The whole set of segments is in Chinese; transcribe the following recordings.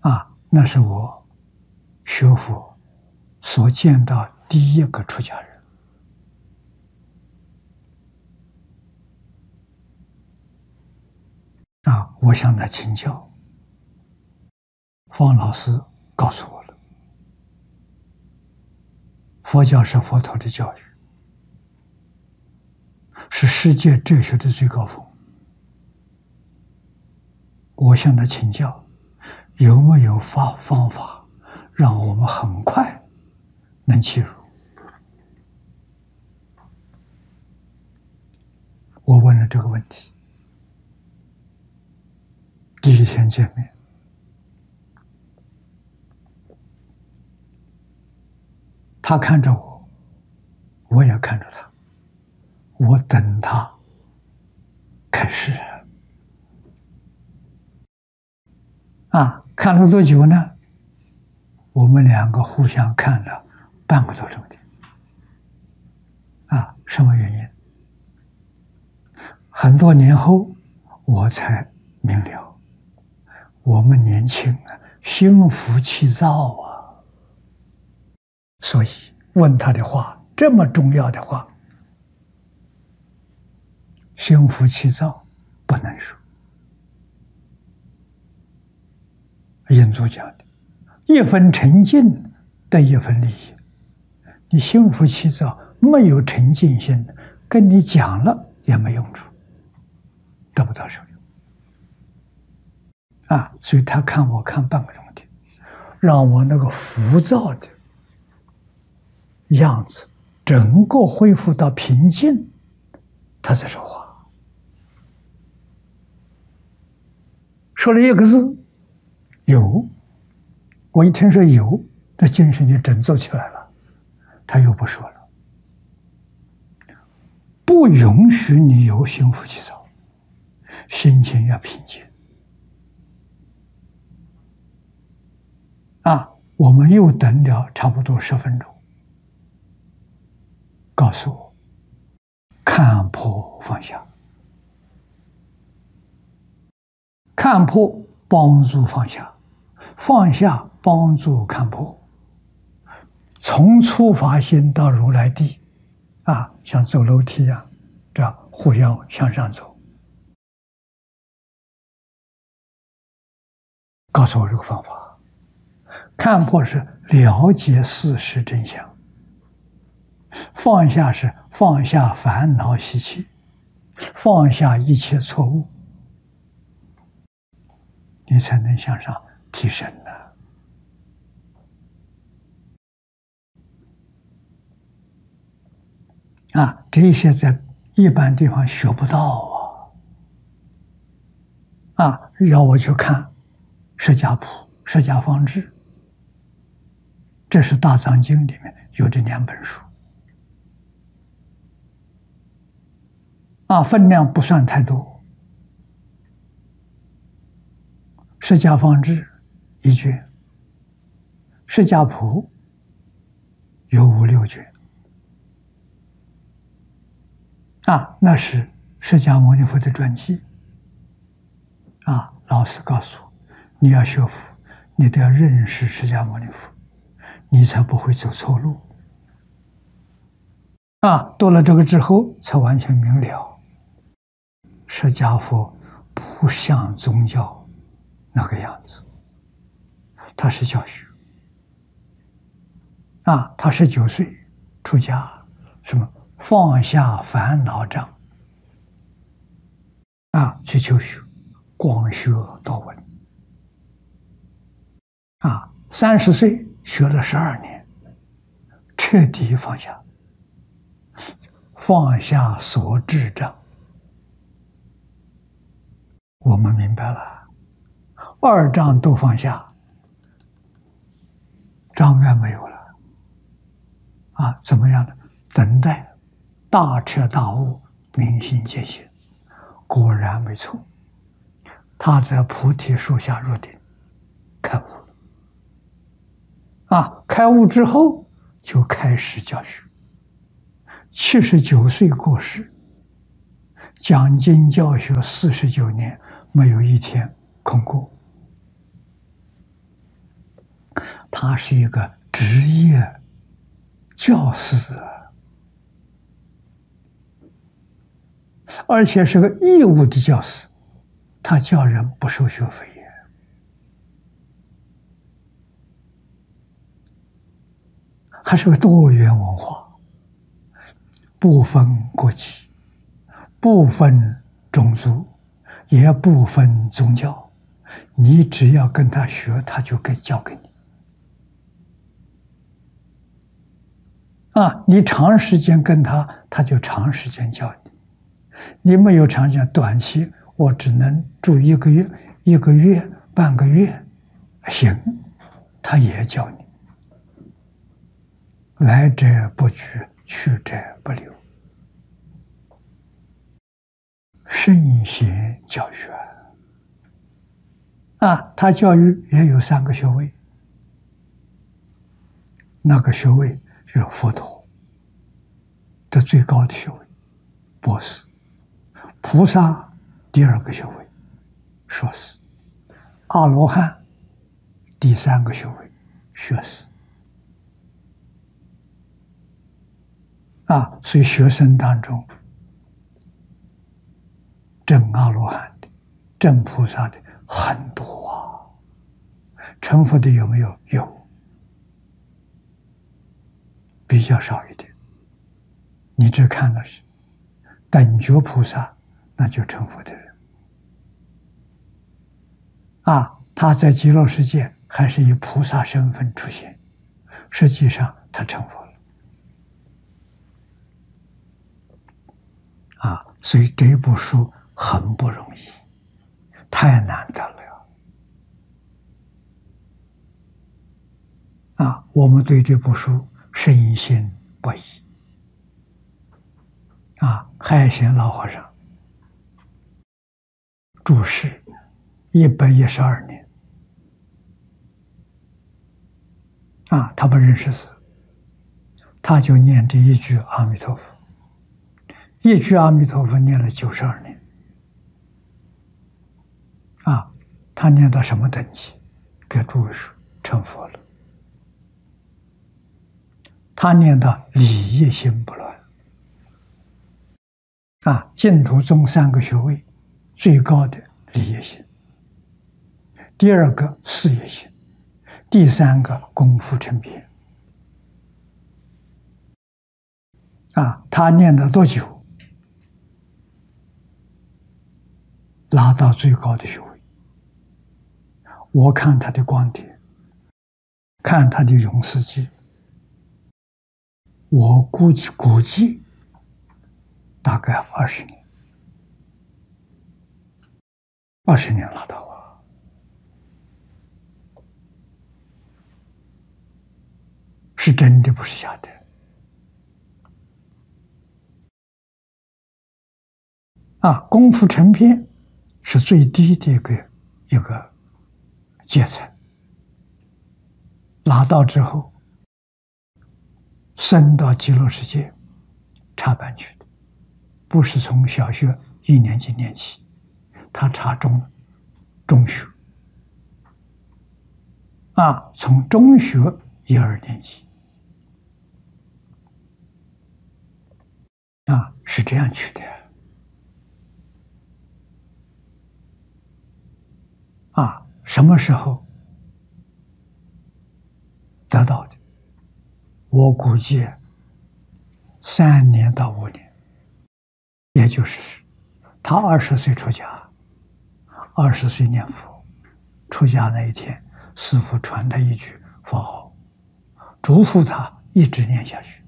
那是我学佛所见到第一个出家人。我向他请教，方老师告诉我了，佛教是佛陀的教育，是世界哲学的最高峰。我向他请教，有没有方法让我们很快能切入？我问了这个问题。第一天见面，他看着我，我也看着他，我等他开始。看了多久呢？我们两个互相看了半个多钟点。什么原因？很多年后我才明了，我们年轻心浮气躁所以问他的话，这么重要的话，心浮气躁不能说。印祖讲的，一分沉静得一分利益。你心浮气躁，没有沉静心，跟你讲了也没用处，得不到受用。所以他看我看半个钟点，让我那个浮躁的样子整个恢复到平静，他才说话。说了一个字，有。我一听说有，这精神就振作起来了。他又不说了，不允许你有心浮气躁，心情要平静。我们又等了差不多10分钟，告诉我看破放下，看破帮助放下，放下帮助看破。从初发心到如来地，像走楼梯一样，这样互相向上走。告诉我这个方法。看破是了解事实真相，放下是放下烦恼习气，放下一切错误，你才能向上提升这些在一般地方学不到要我去看释迦谱、释迦方志，这是大藏经里面有这2本书分量不算太多。释迦方志1卷，释迦谱有5、6卷那是释迦牟尼佛的传记老师告诉我，你要学佛，你都要认识释迦牟尼佛，你才不会走错路读了这个之后才完全明了，释迦佛不像宗教那个样子，他是教学他19岁出家，什么放下烦恼障去求学，广学多闻30岁学了12年，彻底放下，放下所知障。我们明白了，2障都放下，障碍没有了怎么样呢？等待大彻大悟，明心见性。果然没错，他在菩提树下入定，开悟了开悟之后就开始教学。79岁过世，讲经教学49年，没有一天空过他是一个职业教师啊，而且是个义务的教师，他教人不收学费。还是个多元文化，不分国籍，不分种族，也不分宗教。你只要跟他学，他就教给你。你长时间跟他，他就长时间教你。你没有长时间，短期我只能住1个月、1个月、半个月，行，他也教你。来者不拒，去者不留。圣贤教育他教育也有3个学位，那个学位就是佛陀的最高的学位，博士；菩萨第2个学位，硕士；阿罗汉第3个学位，学士。所以学生当中，证阿罗汉的、证菩萨的很多成佛的有没有？有，比较少一点。你只看的是等觉菩萨，那就成佛的人。他在极乐世界还是以菩萨身份出现，实际上他成佛了。所以这部书很不容易，太难得了。我们对这部书深信不疑。海贤老和尚住世112年。他不认识字，他就念这一句阿弥陀佛。一句阿弥陀佛念了92年。他念到什么等级？给诸位说，成佛了。他念到理业心不乱。净土宗3个学位，最高的理业心，第2个事业心，第3个功夫成片。他念了多久？拿到最高的学位。我看他的光碟，看他的永世记，我估计大概20年，20年拿到是真的，不是假的。功夫成片是最低的一个阶层，拿到之后升到极乐世界插班去的，不是从小学1年级念起，他插中学，从中学1、2年级，是这样去的。什么时候得到的？我估计3年到5年，也就是他20岁出家，20岁念佛，出家那一天，师父传他一句佛号，嘱咐他一直念下去。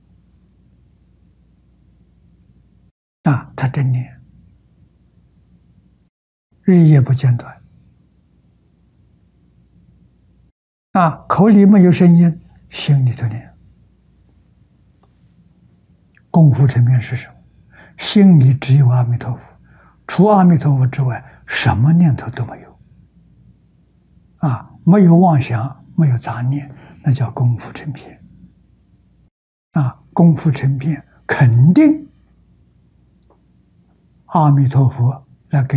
他真念，日夜不间断。口里没有声音，心里头念。功夫成片是什么？心里只有阿弥陀佛，除阿弥陀佛之外，什么念头都没有。没有妄想，没有杂念，那叫功夫成片。功夫成片肯定阿弥陀佛